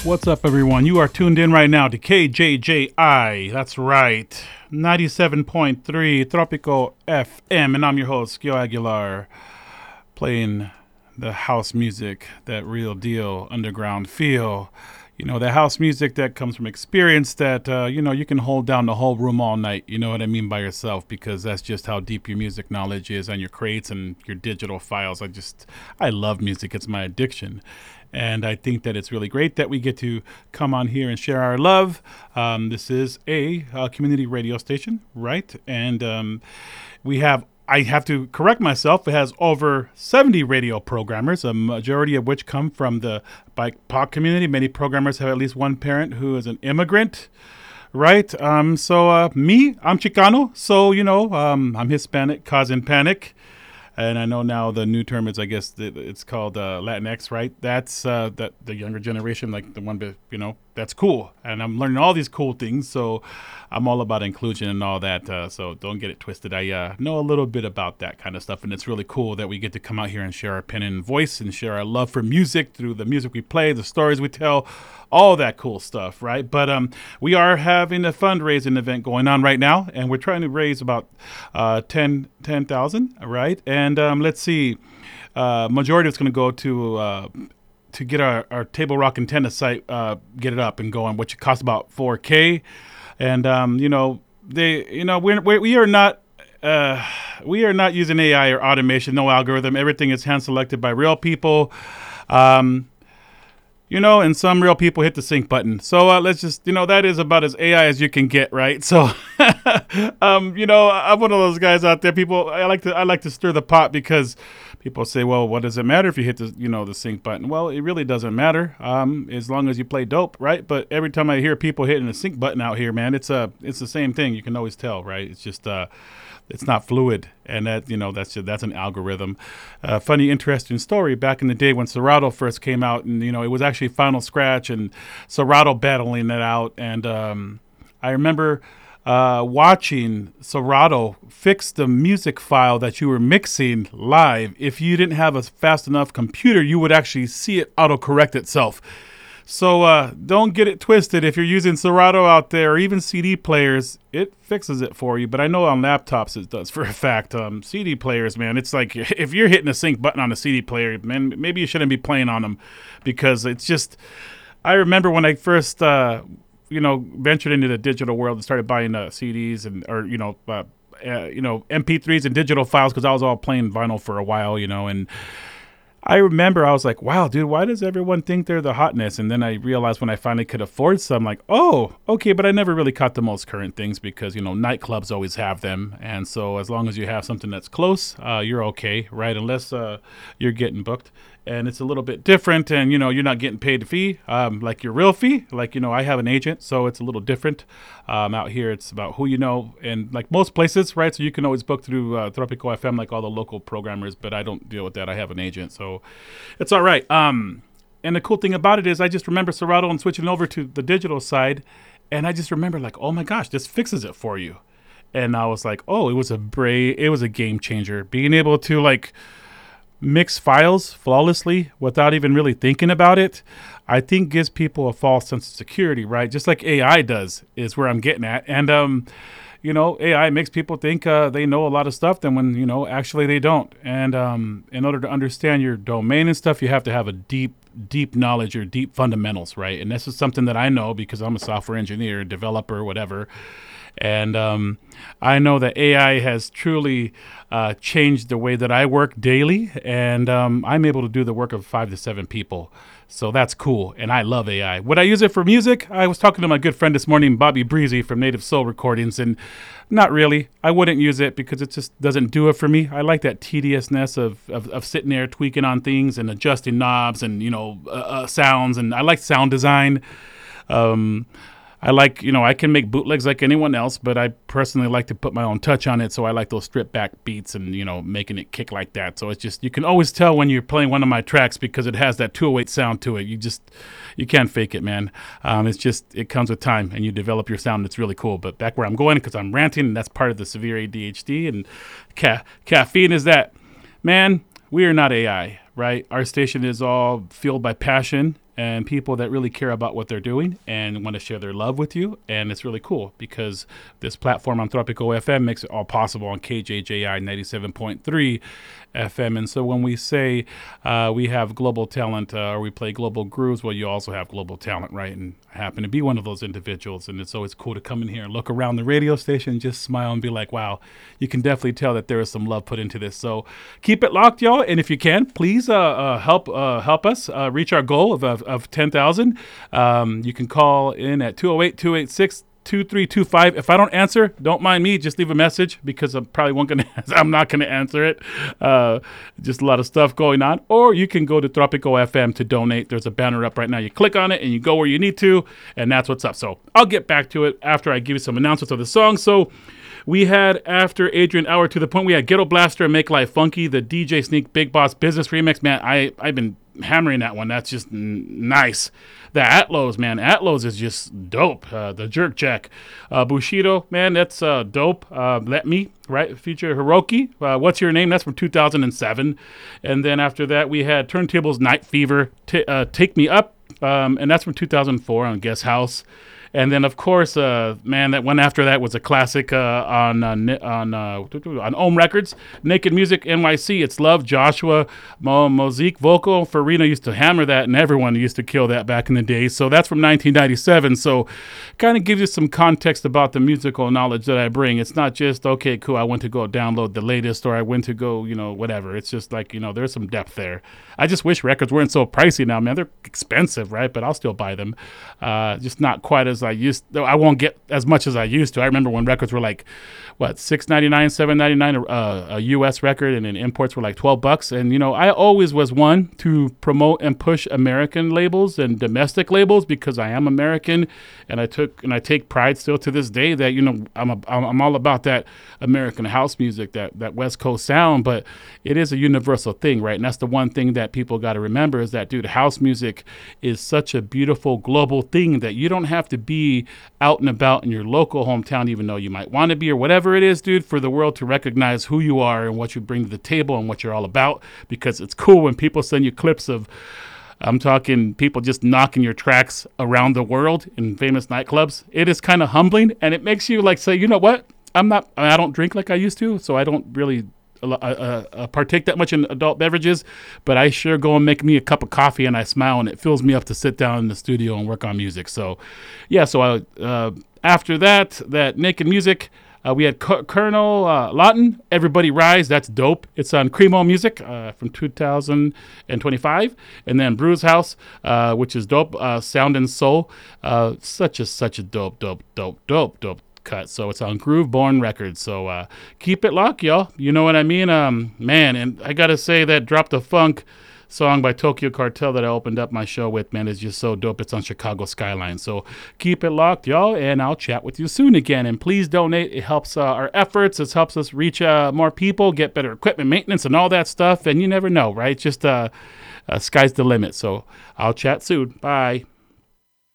What's up, everyone? You are tuned in right now to KJJI. That's right. 97.3 Tropico FM. And I'm your host, Gil Aguilar, playing the house music, that real deal underground feel. You know, the house music that comes from experience that, you can hold down the whole room all night. You know what I mean by yourself, because that's just how deep your music knowledge is and your crates and your digital files. I love music. It's my addiction. And I think that it's really great that we get to come on here and share our love. This is a community radio station, right? And I have to correct myself. It has over 70 radio programmers, a majority of which come from the BIPOC community. Many programmers have at least one parent who is an immigrant, right? I'm Chicano, so, I'm Hispanic, causing panic. And I know now the new term is, I guess, it's called Latinx, right? That's that the younger generation, like the one, that's cool. And I'm learning all these cool things, so I'm all about inclusion and all that. So don't get it twisted. I know a little bit about that kind of stuff, and it's really cool that we get to come out here and share our pen and voice and share our love for music through the music we play, the stories we tell, all that cool stuff, right? But we are having a fundraising event going on right now, and we're trying to raise about 10,000, right? And let's see, majority is going to go to get our Table Rock antenna site, get it up and going, which costs about $4K. And we are not using AI or automation, no algorithm. Everything is hand selected by real people. And some real people hit the sync button. So let's just, that is about as AI as you can get, right? So, I'm one of those guys out there. I like to stir the pot because people say, well, what does it matter if you hit the sync button? Well, it really doesn't matter, as long as you play dope, right? But every time I hear people hitting the sync button out here, man, it's the same thing. You can always tell, right? It's just, it's not fluid, and that's an algorithm. Funny, interesting story. Back in the day when Serato first came out, and it was actually Final Scratch and Serato battling it out, and I remember watching Serato fix the music file that you were mixing live. If you didn't have a fast enough computer, you would actually see it autocorrect itself. So don't get it twisted. If you're using Serato out there, or even CD players, it fixes it for you. But I know on laptops it does for a fact. CD players, man, it's like if you're hitting a sync button on a CD player, man, maybe you shouldn't be playing on them, because it's just. I remember when I first, ventured into the digital world and started buying CDs or MP3s and digital files, because I was all playing vinyl for a while, and. I remember I was like, wow, dude, why does everyone think they're the hotness? And then I realized when I finally could afford some, like, oh, okay, but I never really caught the most current things because, nightclubs always have them. And so as long as you have something that's close, you're okay, right? Unless you're getting booked. And it's a little bit different, and, you're not getting paid a fee, like your real fee. Like, I have an agent, so it's a little different. Out here, it's about who you know, and like most places, right? So you can always book through Tropico FM, like all the local programmers, but I don't deal with that. I have an agent, so it's all right. And the cool thing about it is I just remember Serato and switching over to the digital side, and I just remember like, oh my gosh, this fixes it for you. And I was like, oh, it was a game changer. Being able to like mix files flawlessly without even really thinking about it, I think gives people a false sense of security, right? Just like AI does, is where I'm getting at. And, AI makes people think they know a lot of stuff than when, actually they don't. And in order to understand your domain and stuff, you have to have a deep knowledge or deep fundamentals, right? And this is something that I know because I'm a software engineer, developer, whatever. And I know that AI has truly changed the way that I work daily, and I'm able to do the work of 5 to 7 people. So that's cool, and I love AI. Would I use it for music? I was talking to my good friend this morning, Bobby Breezy from Native Soul Recordings, and not really. I wouldn't use it because it just doesn't do it for me. I like that tediousness of sitting there tweaking on things and adjusting knobs and, sounds, and I like sound design. I like, I can make bootlegs like anyone else, but I personally like to put my own touch on it. So I like those stripped back beats and, making it kick like that. So it's just, you can always tell when you're playing one of my tracks because it has that 208 sound to it. You can't fake it, man. It comes with time and you develop your sound. It's really cool. But back where I'm going, because I'm ranting, and that's part of the severe ADHD and caffeine is that, man, we are not AI, right? Our station is all fueled by passion and people that really care about what they're doing and want to share their love with you. And it's really cool because this platform on Tropico FM makes it all possible on KJJI 97.3 FM. And so when we say we have global talent or we play global grooves, well, you also have global talent, right? And I happen to be one of those individuals. And it's always cool to come in here and look around the radio station, just smile and be like, wow, you can definitely tell that there is some love put into this. So keep it locked, y'all. And if you can, please help us reach our goal of 10,000. You can call in at 208-286-2325. If I don't answer, don't mind me. Just leave a message because I'm not gonna answer it. Just a lot of stuff going on. Or you can go to Tropico FM to donate. There's a banner up right now. You click on it and you go where you need to, and that's what's up. So I'll get back to it after I give you some announcements of the song. So we had, after Adrian Hour to the Point, we had Ghetto Blaster and Make Life Funky, the DJ Sneak Big Boss Business remix. Man, I've been hammering that one. That's just nice. The Atlos, man. Atlos is just dope. The Jerk Jack. Bushido, man, that's dope. Let Me, right? Feature Hiroki. What's Your Name? That's from 2007. And then after that, we had Turntables Night Fever, Take Me Up. And that's from 2004 on Guest House. And then, of course, man, that one after that was a classic on Ohm Records. Naked Music NYC. It's Love, Joshua, Mozik Vocal. Farina used to hammer that, and everyone used to kill that back in the day. So that's from 1997. So kind of gives you some context about the musical knowledge that I bring. It's not just, okay, cool, I went to go download the latest, or I went to go, whatever. It's just like, there's some depth there. I just wish records weren't so pricey now, man. They're expensive, right? But I'll still buy them. Just not quite as I used. I won't get as much as I used to. I remember when records were like, $6.99, $7.99 a U.S. record, and then imports were like $12. And I always was one to promote and push American labels and domestic labels because I am American, and I take pride still to this day that I'm all about that American house music, that West Coast sound. But it is a universal thing, right? And that's the one thing that people got to remember is that, dude, house music is such a beautiful global thing that you don't have to be out and about in your local hometown, even though you might want to be or whatever it is, dude, for the world to recognize who you are and what you bring to the table and what you're all about. Because it's cool when people send you clips of, I'm talking people just knocking your tracks around the world in famous nightclubs. It is kind of humbling, and it makes you like say, you know what? I don't drink like I used to, so I don't really partake that much in adult beverages, but I sure go and make me a cup of coffee and I smile, and it fills me up to sit down in the studio and work on music. So yeah, so after that Naked Music, we had Colonel Lawton, Everybody Rise. That's dope. It's on Cremo Music from 2025. And then Bruce House, which is dope. Sound and Soul. Such a dope cut. So it's on Grooveborn Records. So keep it locked, y'all. You know what I mean? Man, and I got to say that Drop the Funk song by Tokyo Cartel that I opened up my show with, man, is just so dope. It's on Chicago Skyline. So keep it locked, y'all, and I'll chat with you soon again. And please donate. It helps our efforts. It helps us reach more people, get better equipment maintenance and all that stuff. And you never know, right? Just sky's the limit. So I'll chat soon. Bye.